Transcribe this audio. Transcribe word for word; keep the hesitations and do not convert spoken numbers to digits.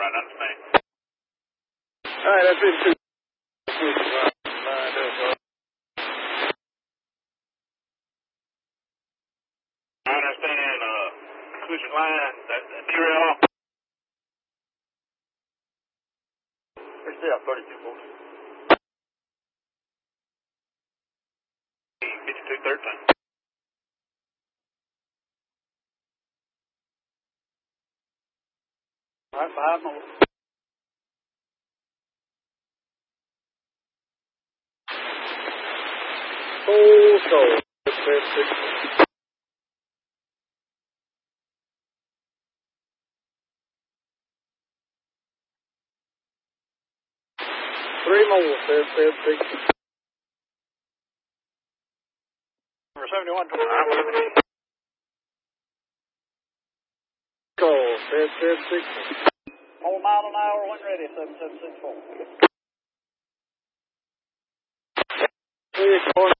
right, understand. All right, that's it. Two. I understand, uh, switching line, that's derail. Where's the thirty-two forty? fifty-two thirteen. All right, five more. Full soul. Three more, says says six. Number seventy-one twenty. I'm listening. Call, says says six. Four mile an hour when ready, seven seven six four. Three, four.